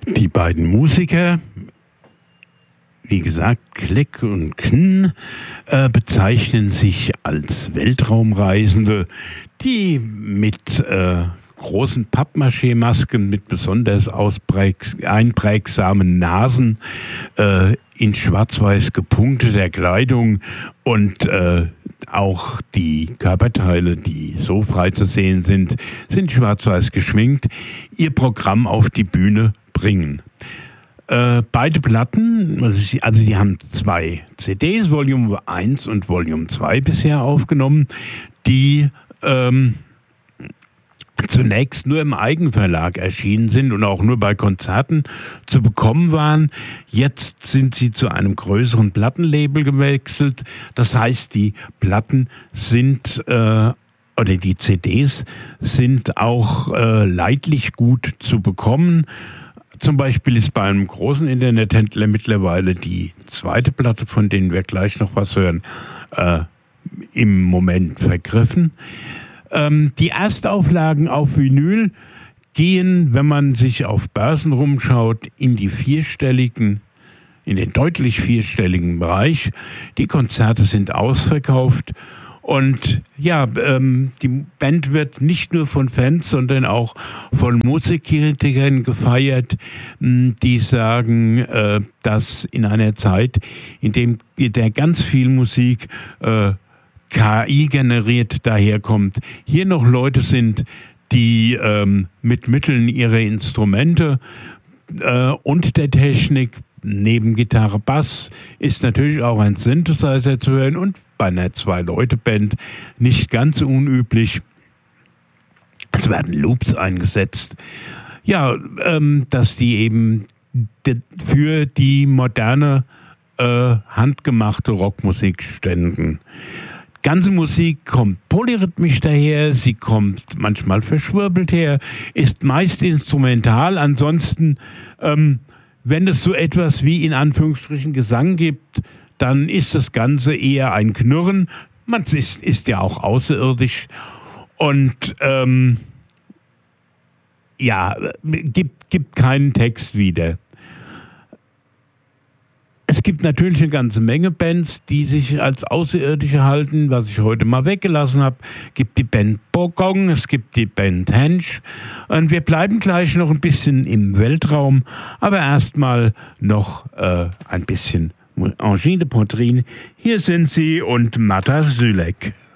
Die beiden Musiker, wie gesagt, Kleck und Kn, bezeichnen sich als Weltraumreisende, die mit großen Pappmaché-Masken mit besonders einprägsamen Nasen, in schwarz-weiß gepunkteter Kleidung und auch die Körperteile, die so frei zu sehen sind schwarz-weiß geschminkt, ihr Programm auf die Bühne bringen. Beide Platten, also die haben 2 CDs, Volume 1 und Volume 2 bisher aufgenommen, die zunächst nur im Eigenverlag erschienen sind und auch nur bei Konzerten zu bekommen waren. Jetzt sind sie zu einem größeren Plattenlabel gewechselt. Das heißt, die Platten sind oder die CDs sind auch leidlich gut zu bekommen. Zum Beispiel ist bei einem großen Internethändler mittlerweile die zweite Platte, von denen wir gleich noch was hören, im Moment vergriffen. Die Erstauflagen auf Vinyl gehen, wenn man sich auf Börsen rumschaut, in den deutlich vierstelligen Bereich. Die Konzerte sind ausverkauft. Und ja, die Band wird nicht nur von Fans, sondern auch von Musikkritikern gefeiert, die sagen, dass in einer Zeit, in der ganz viel Musik KI generiert daherkommt, hier noch Leute sind, die mit Mitteln ihrer Instrumente und der Technik, neben Gitarre, Bass, ist natürlich auch ein Synthesizer zu hören und bei einer 2-Leute-Band nicht ganz unüblich. Es werden Loops eingesetzt. Ja, dass die eben für die moderne handgemachte Rockmusik ständen. Ganze Musik kommt polyrhythmisch daher, sie kommt manchmal verschwurbelt her, ist meist instrumental. Ansonsten, wenn es so etwas wie in Anführungsstrichen Gesang gibt, dann ist das Ganze eher ein Knurren. Man ist ja auch außerirdisch und gibt keinen Text wieder. Es gibt natürlich eine ganze Menge Bands, die sich als Außerirdische halten, was ich heute mal weggelassen habe. Es gibt die Band Bogong, es gibt die Band Hensch. Und wir bleiben gleich noch ein bisschen im Weltraum, aber erstmal noch ein bisschen Angine de Poitrine. Hier sind sie und Marta Sülek.